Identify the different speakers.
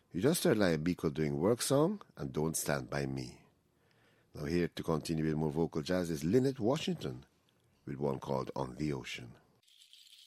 Speaker 1: You just heard Lion Biko doing Work Song and Don't Stand By Me. Now here to continue with more vocal jazz is Lynette Washington with one called On the Ocean.